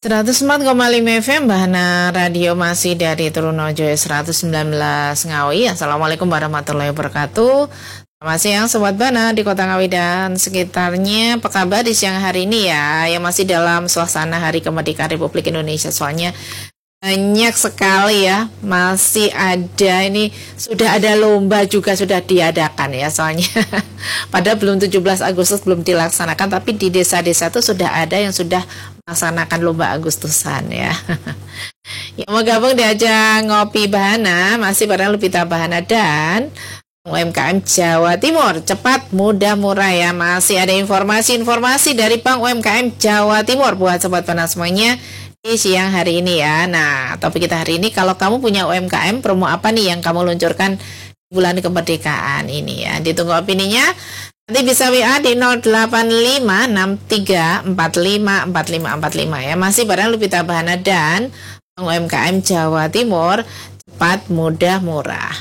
104,5 FM Bahana Radio masih dari Trunojo 119 Ngawi. Assalamualaikum warahmatullahi wabarakatuh. Selamat siang Sobat Bana di Kota Ngawi dan sekitarnya. Apa kabar di siang hari ini ya? Yang masih dalam suasana Hari Kemerdekaan Republik Indonesia. Soalnya banyak sekali ya, masih ada ini, sudah ada lomba juga sudah diadakan ya soalnya. Padahal belum 17 Agustus belum dilaksanakan, tapi di desa-desa itu sudah ada yang sudah melaksanakan lomba Agustusan ya. Yang mau gabung diajak ngopi Bahana, masih bareng Lupita Bahana dan UMKM Jawa Timur, cepat, mudah, murah ya. Masih ada informasi-informasi dari Bank UMKM Jawa Timur buat Sobat Bahana semuanya di siang hari ini ya. Nah, topik kita hari ini, kalau kamu punya UMKM, promo apa nih yang kamu luncurkan bulan kemerdekaan ini ya. Ditunggu opininya. Nanti bisa WA di 085634545455 ya. Masih bareng Lupita Bahana dan UMKM Jawa Timur, cepat, mudah, murah.